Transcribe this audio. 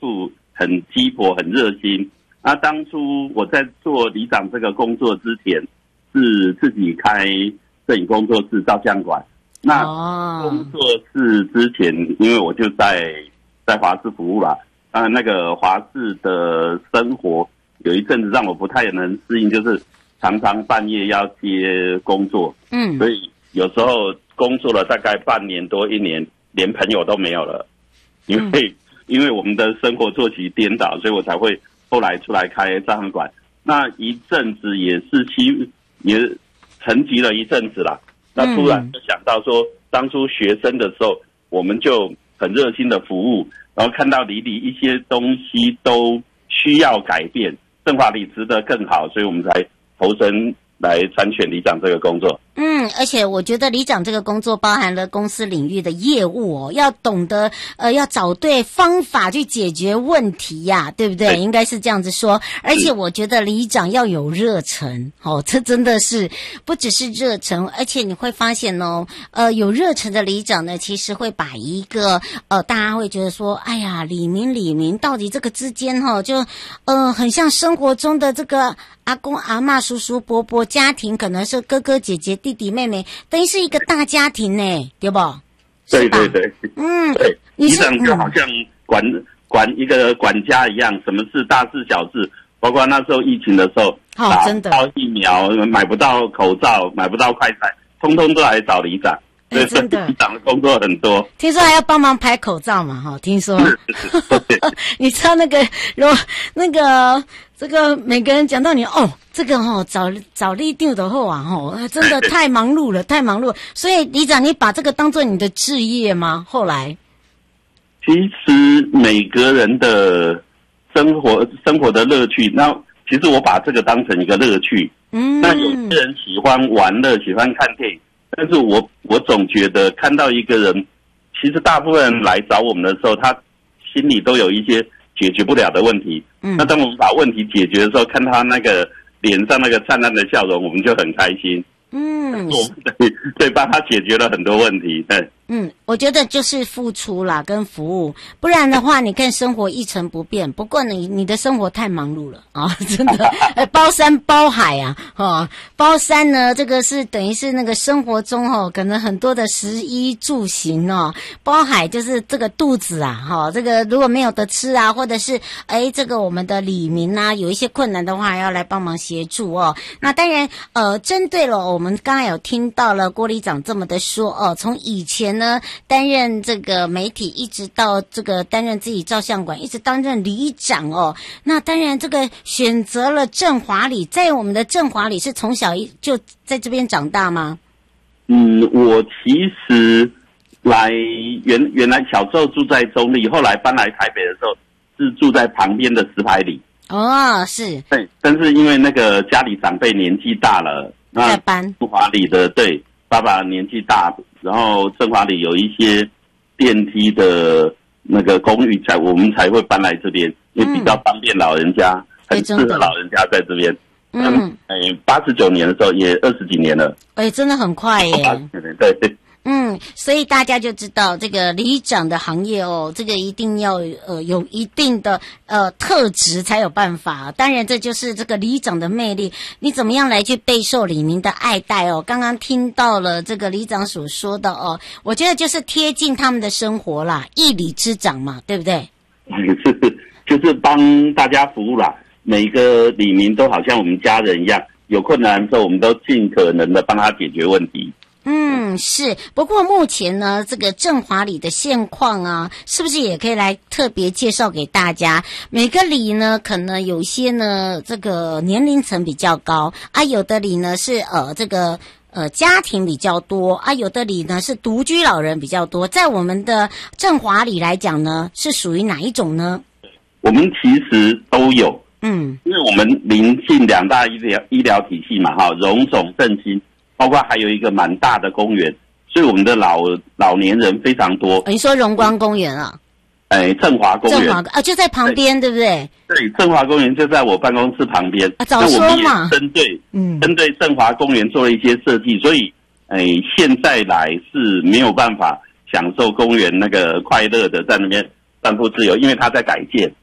处，很鸡婆，很热心。那当初我在做里长这个工作之前，是自己开摄影工作室、照相馆。那工作室之前，因为我就在华视服务啦，那个华视的生活有一阵子让我不太能适应，就是常常半夜要接工作，所以有时候工作了大概半年多1年，连朋友都没有了，因为我们的生活作息颠倒，所以我才会后来出来开照相馆。那一阵子也沉寂了一阵子啦。那突然就想到说，当初学生的时候，我们就很热心的服务，然后看到里一些东西都需要改变，政华里值得更好，所以我们才投身来参选里长这个工作。 而且我觉得里长这个工作包含了公司领域的业务要懂得要找对方法去解决问题呀，对不对？应该是这样子说。而且我觉得里长要有热忱这真的是不只是热忱，而且你会发现有热忱的里长呢，其实会把一个大家会觉得说，哎呀，里民到底这个之间就很像生活中的这个阿公阿嬷、叔叔伯伯家庭，可能是哥哥姐姐弟弟妹妹，等于是一个大家庭呢，对不？ 对对对，对，里长就好像管一个管家一样，什么事大事小事，包括那时候疫情的时候， 真的打疫苗买不到口罩，买不到快餐，通通都来找里长。对， 真的， 里长的工作很多。 听说还要帮忙拍口罩嘛，听说。你知道这个每个人讲到你这个找里长的后真的太忙碌了，太忙碌了。所以里长，你把这个当做你的志业吗？后来， 其实每个人的生活的乐趣，那其实我把这个当成一个乐趣。那有些人喜欢玩乐，喜欢看电影。但是我总觉得看到一个人，其实大部分人来找我们的时候，他心里都有一些解决不了的问题。那当我们把问题解决的时候，看他那个脸上那个灿烂的笑容，我们就很开心。对，帮他解决了很多问题。对。 我觉得就是付出啦，跟服务，不然的话，你看生活一成不变。不过你的生活太忙碌了真的，包山包海包山呢，这个是等于是那个生活中可能很多的食衣住行包海就是这个肚子这个如果没有得吃或者是这个我们的里民有一些困难的话，要来帮忙协助那当然针对了我们刚才有听到了郭里长这么的说从以前呢担任这个媒体，一直到这个担任自己照相馆，一直担任里长那当然这个选择了振华里，在我们的振华里是从小就在这边长大吗？ 我其实原来小时候住在中立，后来搬来台北的时候是住在旁边的石牌里。 是。 对，但是因为那个家里长辈年纪大了，那振华里的对爸爸年纪大，然后振华里有一些电梯的那个公寓我们才会搬来这边，因为比较方便老人家，很适合老人家在这边。89年的时候也20几年了。 真的很快耶。 对。 所以大家就知道这个里长的行业这个一定要有一定的特质才有办法。当然这就是这个里长的魅力，你怎么样来去备受里民的爱戴刚刚听到了这个里长所说的我觉得就是贴近他们的生活啦，一里之长嘛，对不对？ 就是帮大家服务啦，每个里民都好像我们家人一样，有困难的时候我们都尽可能的帮他解决问题。 是。不过目前呢，这个振华里的现况是不是也可以来特别介绍给大家？每个里呢，可能有些呢，这个年龄层比较高有的里呢是这个家庭比较多有的里呢是独居老人比较多。在我们的振华里来讲呢，是属于哪一种呢？ 我们其实都有。因为我们临近2大医疗体系嘛荣总振兴。包括还有一个蛮大的公园，所以我们的老年人非常多。 你说荣光公园振华公园就在旁边，对不对？ 对，振华公园就在我办公室旁边。 早说嘛。 针对振华公园做了一些设计，所以现在来是没有办法享受公园那个快乐的在那边散步自由，因为它在改建。